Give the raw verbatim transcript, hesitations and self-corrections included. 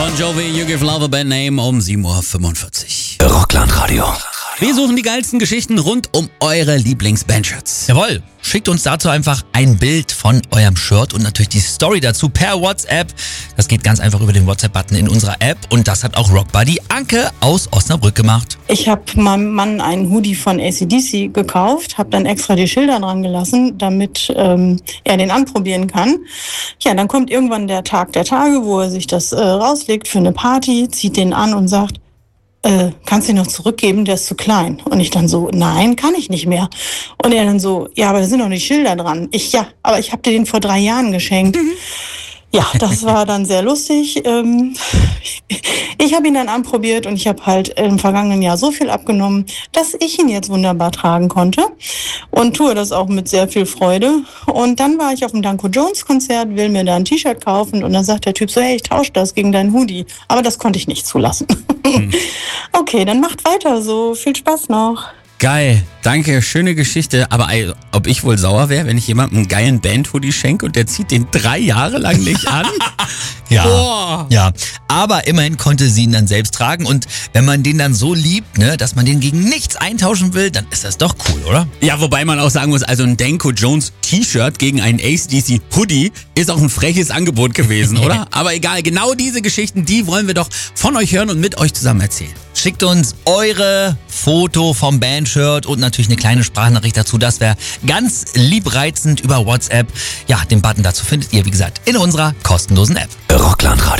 Bon Jovi, You Give Love a Bad Name um sieben Uhr fünfundvierzig. Rockland-Radio. Wir suchen die geilsten Geschichten rund um eure Lieblings-Bandshirts. Jawohl, schickt uns dazu einfach ein Bild von eurem Shirt und natürlich die Story dazu per WhatsApp. Das geht ganz einfach über den WhatsApp-Button in unserer App und das hat auch Rockbuddy Anke aus Osnabrück gemacht. Ich habe meinem Mann einen Hoodie von A C D C gekauft, habe dann extra die Schilder dran gelassen, damit ähm, er den anprobieren kann. Ja, dann kommt irgendwann der Tag der Tage, wo er sich das äh, rauslegt für eine Party, zieht den an und sagt, Äh, kannst du ihn noch zurückgeben, der ist zu klein. Und ich dann so, nein, kann ich nicht mehr. Und er dann so, ja, aber da sind noch die Schilder dran. Ich, ja, aber ich habe dir den vor drei Jahren geschenkt. Mhm. Ja, das war dann sehr lustig. Ähm, ich habe ihn dann anprobiert und ich habe halt im vergangenen Jahr so viel abgenommen, dass ich ihn jetzt wunderbar tragen konnte und tue das auch mit sehr viel Freude. Und dann war ich auf dem Danko Jones Konzert, will mir da ein T-Shirt kaufen und dann sagt der Typ so, hey, ich tausche das gegen deinen Hoodie. Aber das konnte ich nicht zulassen. Hm. Okay, dann macht weiter so. Viel Spaß noch. Geil, danke, schöne Geschichte. Aber ey, ob ich wohl sauer wäre, wenn ich jemandem einen geilen Band-Hoodie schenke und der zieht den drei Jahre lang nicht an? Ja, Boah. ja, aber immerhin konnte sie ihn dann selbst tragen und wenn man den dann so liebt, ne, dass man den gegen nichts eintauschen will, dann ist das doch cool, oder? Ja, wobei man auch sagen muss, also ein Danko Jones T-Shirt gegen einen A C D C Hoodie ist auch ein freches Angebot gewesen, oder? Aber egal, genau diese Geschichten, die wollen wir doch von euch hören und mit euch zusammen erzählen. Schickt uns eure Foto vom Bandshirt und natürlich eine kleine Sprachnachricht dazu. Das wäre ganz liebreizend über WhatsApp. Ja, den Button dazu findet ihr, wie gesagt, in unserer kostenlosen App. Rockland-Radio.